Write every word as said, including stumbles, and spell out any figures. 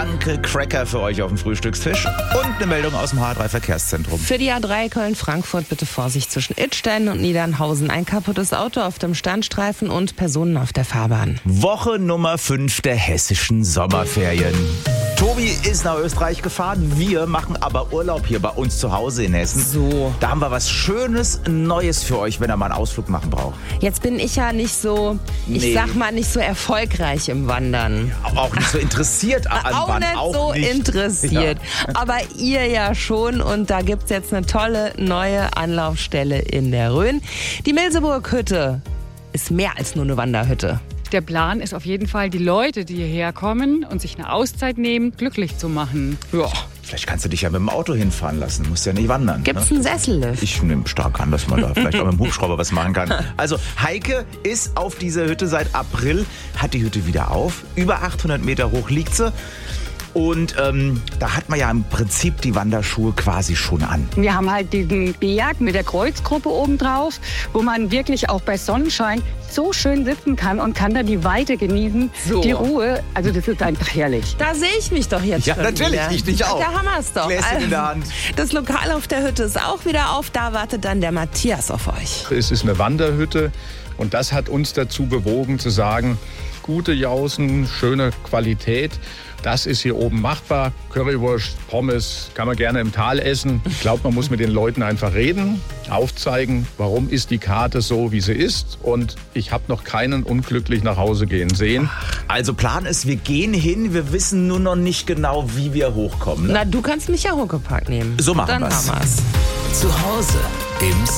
schlanke Cracker für euch auf dem Frühstückstisch und eine Meldung aus dem H drei Verkehrszentrum. Für die A drei Köln-Frankfurt bitte Vorsicht zwischen Idstein und Niedernhausen. Ein kaputtes Auto auf dem Standstreifen und Personen auf der Fahrbahn. Woche Nummer fünf der hessischen Sommerferien. Tobi ist nach Österreich gefahren, wir machen aber Urlaub hier bei uns zu Hause in Hessen. So. Da haben wir was Schönes, Neues für euch, wenn ihr mal einen Ausflug machen braucht. Jetzt bin ich ja nicht so, ich Nee. sag mal, nicht so erfolgreich im Wandern. Auch nicht so interessiert an auch Wand, nicht auch so nicht. interessiert. Ja. Aber ihr ja schon. Und da gibt's jetzt eine tolle neue Anlaufstelle in der Rhön. Die Milseburg-Hütte ist mehr als nur eine Wanderhütte. Der Plan ist auf jeden Fall, die Leute, die hierher kommen und sich eine Auszeit nehmen, glücklich zu machen. Ja. Vielleicht kannst du dich ja mit dem Auto hinfahren lassen, musst ja nicht wandern. Gibt's ne? einen Sessellift? Ich nehme stark an, dass man da vielleicht auch mit dem Hubschrauber was machen kann. Also Heike ist auf dieser Hütte seit April, hat die Hütte wieder auf. Über achthundert Meter hoch liegt sie. Und ähm, da hat man ja im Prinzip die Wanderschuhe quasi schon an. Wir haben halt diesen Berg mit der Kreuzgruppe oben drauf, wo man wirklich auch bei Sonnenschein so schön sitzen kann und kann dann die Weite genießen, So. die Ruhe. Also das ist einfach herrlich. Da sehe ich mich doch jetzt Ja, schon natürlich, wieder. ich dich auch. Da haben wir es doch. Gläschen in der Hand. Das Lokal auf der Hütte ist auch wieder auf. Da wartet dann der Matthias auf euch. Es ist eine Wanderhütte und das hat uns dazu bewogen zu sagen, gute Jausen, schöne Qualität, das ist hier oben machbar. Currywurst, Pommes kann man gerne im Tal essen. Ich glaube, man muss mit den Leuten einfach reden, aufzeigen, warum ist die Karte so, wie sie ist. Und ich habe noch keinen unglücklich nach Hause gehen sehen. Also Plan ist, wir gehen hin, wir wissen nur noch nicht genau, wie wir hochkommen. Ne? Na, du kannst mich ja Huckepack nehmen. So machen Dann wir's. haben wir's. Zu Hause im